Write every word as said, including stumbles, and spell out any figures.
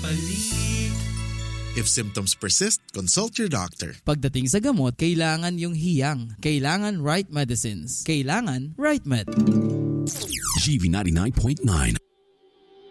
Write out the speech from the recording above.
papalit. If symptoms persist, consult your doctor. Pagdating sa gamot, kailangan yung hiyang. Kailangan right medicines. Kailangan right med. G V ninety-nine point nine.